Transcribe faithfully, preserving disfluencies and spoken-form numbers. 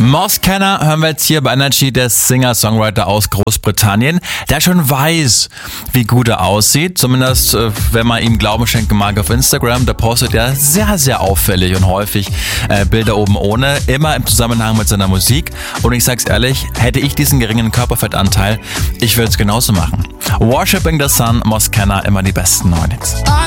Moss Kenner hören wir jetzt hier bei Energy, der Singer-Songwriter aus Großbritannien, der schon weiß, wie gut er aussieht. Zumindest, wenn man ihm Glauben schenken mag auf Instagram. Da postet er sehr, sehr auffällig und häufig äh, Bilder oben ohne, immer im Zusammenhang mit seiner Musik. Und ich sag's ehrlich, hätte ich diesen geringen Körperfettanteil, ich würde es genauso machen. Worshipping the Sun, Moss Kenner, immer die besten neuen Hits.